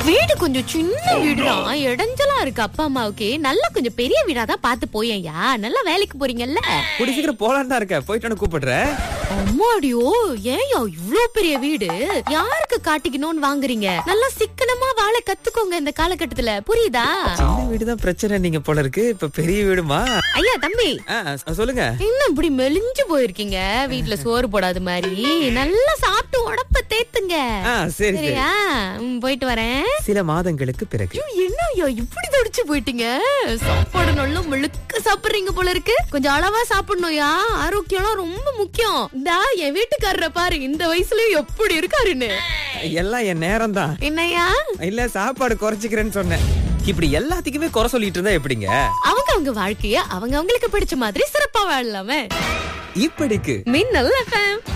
வீடு கொஞ்சம் சின்ன வீடுதான், இடைஞ்சலா இருக்கு. அப்பா அம்மாவுக்கு நல்லா கொஞ்சம் பெரிய வீடா தான் பார்த்து போயேன்யா. நல்லா வேலைக்கு போறீங்கல்ல. கூடி சீக்கிரம் போலான்னு தான் இருக்க, போயிட்டு கூப்பிடுறேன். அம்மாடியோ, ஏன்யா இவ்ளோ பெரிய வீடு? யாருக்கு காட்டிக்கணும்னு வாங்குறீங்க? நல்லா சிக்கனமா வாழ கத்துக்கோங்க இந்த காலகட்டத்துல, புரியுதா? சின்ன வீடுதான் பிரச்சனை நீங்க போல இருக்கு, இப்ப பெரிய வீடுமா? ஐயா தம்பி, சொல்லுங்க. இன்னும் இப்படி மெலிஞ்சு போயிருக்கீங்க, வீட்டுல சோறு போடாத மாதிரி. நல்லா சாப்பிட்டு உடம்ப தேத்துங்க. சரி சரியா? போயிட்டு வரேன். சில மாதங்களுக்கு பிறகு. என்னய்யா இப்படி தடிச்சு போயிட்டீங்க? சாப்பாடு நல்லா முழுக்க சாப்பிடுறீங்க போல இருக்கு. கொஞ்சம் அளவா சாப்பிடணும்யா, ஆரோக்கியம் ரொம்ப முக்கியம். இந்தா என் வீட்டுக்காரரை பாரு, இந்த வயசுலயும் எப்படி இருக்காருன்னு. எல்லாம் என் நேரம் தான். என்னய்யா? இல்ல, சாப்பாடு குறைச்சிக்கிறேன்னு சொன்னேன். இப்படி எல்லாத்துக்குமே குறை சொல்லிட்டு இருந்தா எப்படிங்க? அவங்க வாழ்க்கைய அவங்க அவங்களுக்கு பிடிச்ச மாதிரி சிறப்பா வாழலாமே. இப்படிக்கு மின்னல் FM.